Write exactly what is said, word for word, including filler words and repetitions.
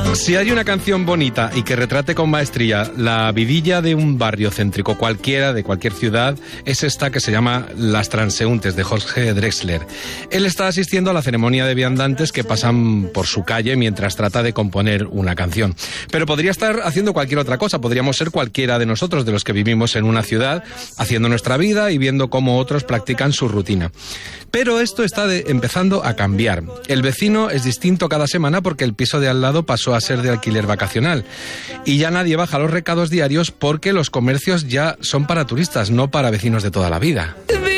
Si hay una canción bonita y que retrate con maestría la vidilla de un barrio céntrico cualquiera, de cualquier ciudad, es esta que se llama Las transeúntes, de Jorge Drexler. Él está asistiendo a la ceremonia de viandantes que pasan por su calle mientras trata de componer una canción. Pero podría estar haciendo cualquier otra cosa, podríamos ser cualquiera de nosotros, de los que vivimos en una ciudad, haciendo nuestra vida y viendo cómo otros practican su rutina. Pero esto está de, empezando a cambiar. El vecino es distinto cada semana porque el piso de al lado pasó a ser de alquiler vacacional. Y ya nadie baja los recados diarios porque los comercios ya son para turistas, no para vecinos de toda la vida.